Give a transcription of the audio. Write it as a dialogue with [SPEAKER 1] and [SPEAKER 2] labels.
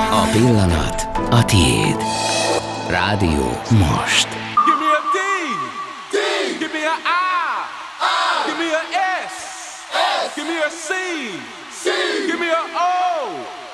[SPEAKER 1] A pillanat a tiéd. Rádió most.
[SPEAKER 2] Give me a D. D. Give me a I. I. Give me a S. S. Give me a C. C. Give me a O.